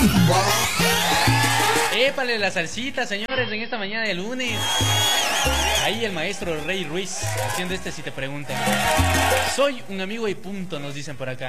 Épale la salsita, señores, en esta mañana de lunes. Ahí el maestro Rey Ruiz haciendo si te preguntan. Soy un amigo y punto, nos dicen por acá.